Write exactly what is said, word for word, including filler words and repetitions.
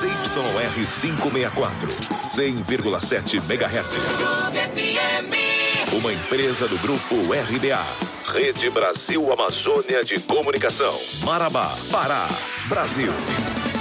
C Y R quinhentos e sessenta e quatro, cem vírgula sete megahertz. Uma empresa do Grupo R B A. Rede Brasil Amazônia de Comunicação. Marabá, Pará, Brasil.